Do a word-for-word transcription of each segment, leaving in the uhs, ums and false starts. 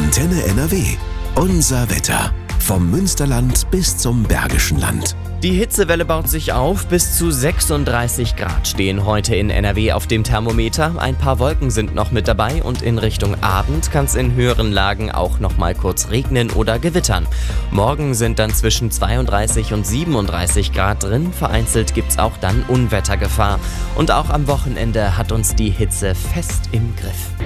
Antenne N R W. Unser Wetter. Vom Münsterland bis zum Bergischen Land. Die Hitzewelle baut sich auf. Bis zu sechsunddreißig Grad stehen heute in N R W auf dem Thermometer. Ein paar Wolken sind noch mit dabei und in Richtung Abend kann es in höheren Lagen auch noch mal kurz regnen oder gewittern. Morgen sind dann zwischen zweiunddreißig und siebenunddreißig Grad drin. Vereinzelt gibt's auch dann Unwettergefahr. Und auch am Wochenende hat uns die Hitze fest im Griff.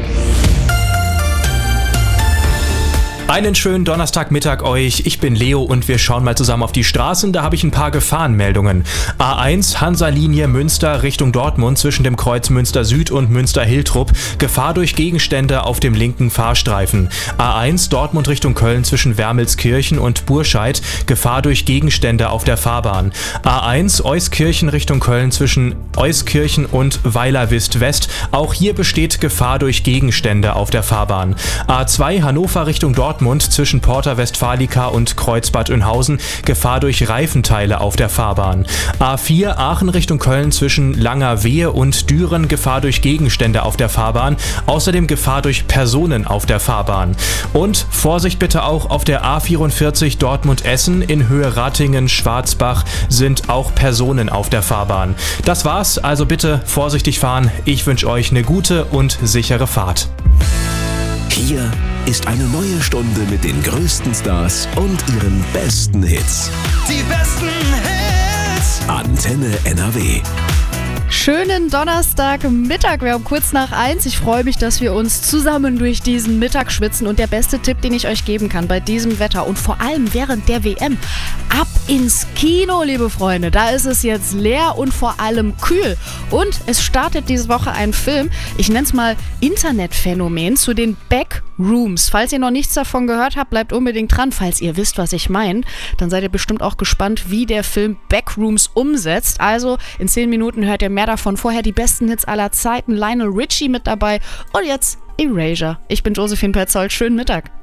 Einen schönen Donnerstagmittag euch, ich bin Leo und wir schauen mal zusammen auf die Straßen, da habe ich ein paar Gefahrenmeldungen. A eins, Hansa-Linie Münster Richtung Dortmund zwischen dem Kreuz Münster Süd und Münster-Hiltrup, Gefahr durch Gegenstände auf dem linken Fahrstreifen. A eins, Dortmund Richtung Köln zwischen Wermelskirchen und Burscheid, Gefahr durch Gegenstände auf der Fahrbahn. A eins, Euskirchen Richtung Köln zwischen Euskirchen und Weiler-Wist-West, auch hier besteht Gefahr durch Gegenstände auf der Fahrbahn. A zwei, Hannover Richtung Dortmund zwischen Porta Westfalica und Kreuzbad Oeynhausen, Gefahr durch Reifenteile auf der Fahrbahn. A vier, Aachen Richtung Köln zwischen Langerwehe und Düren, Gefahr durch Gegenstände auf der Fahrbahn, außerdem Gefahr durch Personen auf der Fahrbahn. Und Vorsicht bitte auch auf der A vierundvierzig Dortmund-Essen in Höhe Ratingen-Schwarzbach sind auch Personen auf der Fahrbahn. Das war's, also bitte vorsichtig fahren. Ich wünsche euch eine gute und sichere Fahrt. Hier ist eine neue Stunde mit den größten Stars und ihren besten Hits. Die besten Hits. Antenne N R W. Schönen Donnerstagmittag, wir haben kurz nach eins. Ich freue mich, dass wir uns zusammen durch diesen Mittag schwitzen. Und der beste Tipp, den ich euch geben kann bei diesem Wetter und vor allem während der W M, ab ins Kino, liebe Freunde. Da ist es jetzt leer und vor allem kühl. Und es startet diese Woche ein Film, ich nenne es mal Internetphänomen, zu den Backrooms. Falls ihr noch nichts davon gehört habt, bleibt unbedingt dran. Falls ihr wisst, was ich meine, dann seid ihr bestimmt auch gespannt, wie der Film Backrooms umsetzt. Also in zehn Minuten hört ihr mehr davon. Vorher die besten Hits aller Zeiten, Lionel Richie mit dabei und jetzt Erasure. Ich bin Josephine Petzold. Schönen Mittag.